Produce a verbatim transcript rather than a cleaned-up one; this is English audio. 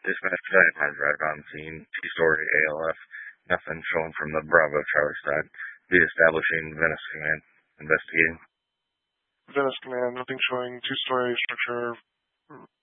Dispatch Dispatch arrived on scene. Two-story A L F. Nothing showing from the Bravo Tower side. Be establishing Venice Command. Investigating. Venice Command, nothing showing. Two-story structure